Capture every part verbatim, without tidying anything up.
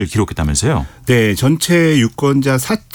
기록했다면서요? 네, 전체 유권자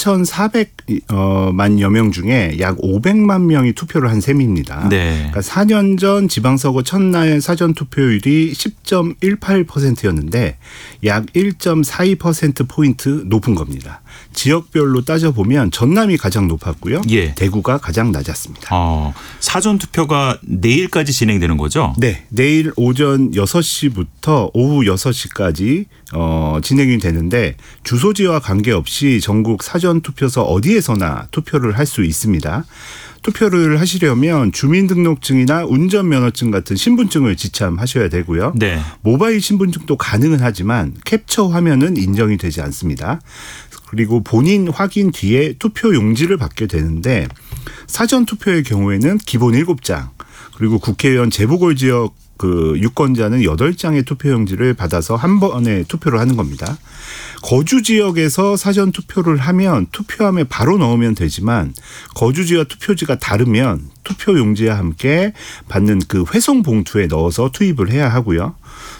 사천사백만여 명 중에 약 오백만 명이 투표를 한 셈입니다. 네. 그러니까 사 년 전 지방선거 첫날 사전 투표율이 십 점 일팔 퍼센트였는데 약 일 점 사이 퍼센트 포인트 높은 겁니다. 지역별로 따져보면 전남이 가장 높았고요. 예. 대구가 가장 낮았습니다. 어, 사전 투표가 내일까지 진행되는 거죠? 네. 내일 오전 여섯 시부터 오후 여섯 시까지 어, 진행이 되는데 주소지와 관계없이 전국 사전투표소 어디에서나 투표를 할 수 있습니다. 투표를 하시려면 주민등록증이나 운전면허증 같은 신분증을 지참하셔야 되고요. 네. 모바일 신분증도 가능은 하지만 캡처 화면은 인정이 되지 않습니다. 그리고 본인 확인 뒤에 투표 용지를 받게 되는데 사전투표의 경우에는 기본 일곱 장 그리고 국회의원 재보궐지역 그 유권자는 여덟 장의 투표용지를 받아서 한 번에 투표를 하는 겁니다. 거주 지역에서 사전 투표를 하면 투표함에 바로 넣으면 되지만 거주지와 투표지가 다르면 투표용지와 함께 받는 그 회송 봉투에 넣어서 투입을 해야 하고요.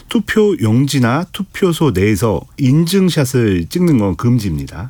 투표용지나 투표소 내에서 인증샷을 찍는 건 금지입니다.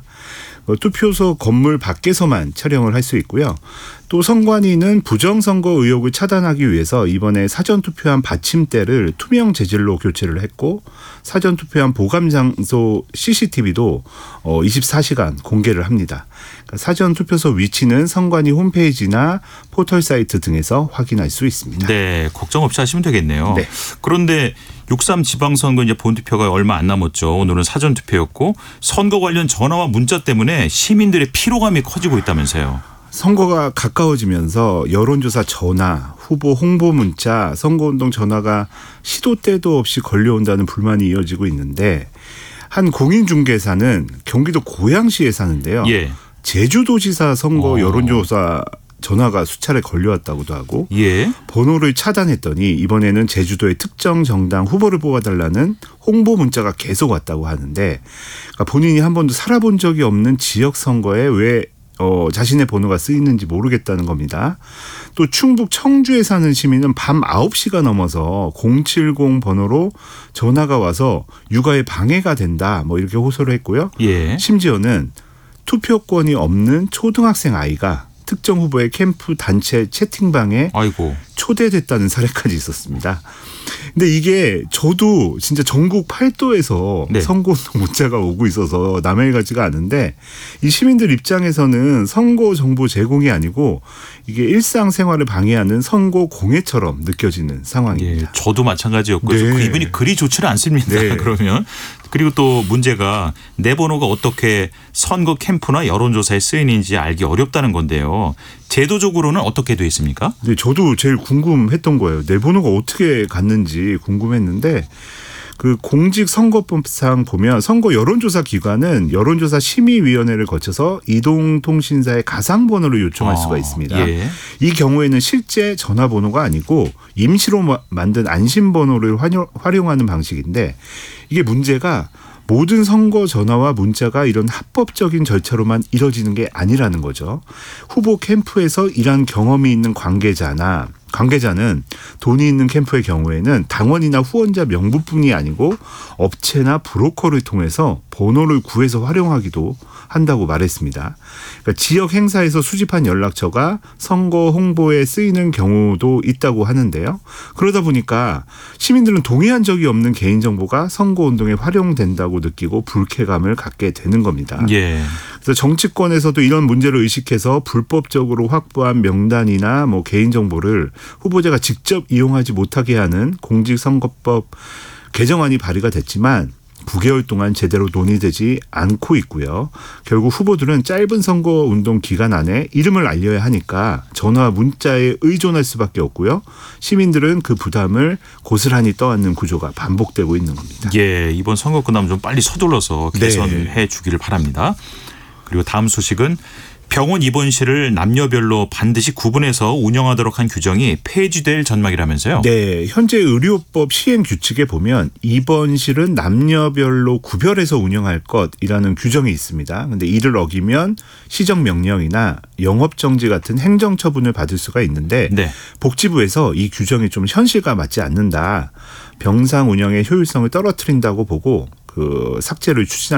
투표소 건물 밖에서만 촬영을 할 수 있고요. 또 선관위는 부정선거 의혹을 차단하기 위해서 이번에 사전투표함 받침대를 투명 재질로 교체를 했고 사전투표함 보관장소 씨씨티비도 이십사 시간 공개를 합니다. 사전투표소 위치는 선관위 홈페이지나 포털 사이트 등에서 확인할 수 있습니다. 네, 걱정 없이 하시면 되겠네요. 네. 그런데 육삼 지방선거 이제 본투표가 얼마 안 남았죠. 오늘은 사전투표였고 선거 관련 전화와 문자 때문에 시민들의 피로감이 커지고 있다면서요. 선거가 가까워지면서 여론조사 전화, 후보 홍보 문자, 선거운동 전화가 시도 때도 없이 걸려온다는 불만이 이어지고 있는데 한 공인중개사는 경기도 고양시에 사는데요. 예. 제주도지사 선거 어. 여론조사 전화가 수차례 걸려왔다고도 하고 예. 번호를 차단했더니 이번에는 제주도의 특정 정당 후보를 뽑아달라는 홍보 문자가 계속 왔다고 하는데 그러니까 본인이 한 번도 살아본 적이 없는 지역 선거에 왜 어, 자신의 번호가 쓰이는지 모르겠다는 겁니다. 또 충북 청주에 사는 시민은 밤 아홉 시가 넘어서 공칠공 번호로 전화가 와서 육아에 방해가 된다 뭐 이렇게 호소를 했고요. 예. 심지어는 투표권이 없는 초등학생 아이가 특정 후보의 캠프 단체 채팅방에 아이고. 초대됐다는 사례까지 있었습니다. 근데 이게 저도 진짜 전국 팔도에서 네. 선거운동 문자가 오고 있어서 남의 일 같지가 않은데 이 시민들 입장에서는 선거 정보 제공이 아니고 이게 일상생활을 방해하는 선거 공해처럼 느껴지는 상황입니다. 예, 저도 마찬가지였고요. 네. 그 기분이 그리 좋지는 않습니다. 네. 그러면. 그리고 또 문제가 내 번호가 어떻게 선거 캠프나 여론조사에 쓰이는지 알기 어렵다는 건데요. 제도적으로는 어떻게 돼 있습니까? 네, 저도 제일 궁금했던 거예요. 내 번호가 어떻게 갔는지 궁금했는데 그 공직선거법상 보면 선거 여론조사 기관은 여론조사 심의위원회를 거쳐서 이동통신사의 가상번호를 요청할 어, 수가 있습니다. 예. 이 경우에는 실제 전화번호가 아니고 임시로 만든 안심번호를 활용하는 방식인데 이게 문제가 모든 선거 전화와 문자가 이런 합법적인 절차로만 이뤄지는 게 아니라는 거죠. 후보 캠프에서 일한 경험이 있는 관계자나 관계자는 돈이 있는 캠프의 경우에는 당원이나 후원자 명부뿐이 아니고 업체나 브로커를 통해서 번호를 구해서 활용하기도 한다고 말했습니다. 그러니까 지역 행사에서 수집한 연락처가 선거 홍보에 쓰이는 경우도 있다고 하는데요. 그러다 보니까 시민들은 동의한 적이 없는 개인정보가 선거운동에 활용된다고 느끼고 불쾌감을 갖게 되는 겁니다. 예. 그래서 정치권에서도 이런 문제를 의식해서 불법적으로 확보한 명단이나 뭐 개인정보를 후보자가 직접 이용하지 못하게 하는 공직선거법 개정안이 발의가 됐지만 구 개월 동안 제대로 논의되지 않고 있고요. 결국 후보들은 짧은 선거운동 기간 안에 이름을 알려야 하니까 전화 문자에 의존할 수밖에 없고요. 시민들은 그 부담을 고스란히 떠안는 구조가 반복되고 있는 겁니다. 예, 이번 선거 끝나면 좀 빨리 서둘러서 개선해 네. 주기를 바랍니다. 그리고 다음 소식은 병원 입원실을 남녀별로 반드시 구분해서 운영하도록 한 규정이 폐지될 전망이라면서요. 네, 현재 의료법 시행 규칙에 보면 입원실은 남녀별로 구별해서 운영할 것이라는 규정이 있습니다. 그런데 이를 어기면 시정명령이나 영업정지 같은 행정처분을 받을 수가 있는데 네. 복지부에서 이 규정이 좀 현실과 맞지 않는다. 병상 운영의 효율성을 떨어뜨린다고 보고 그 그 삭제를 추진할